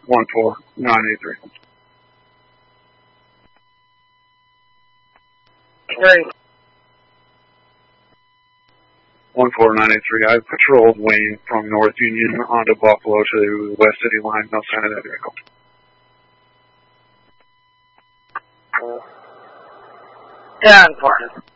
14983. Great. 14983. I patrolled Wayne from North Union onto Buffalo to the West City line. No sign of that vehicle. Yeah, important.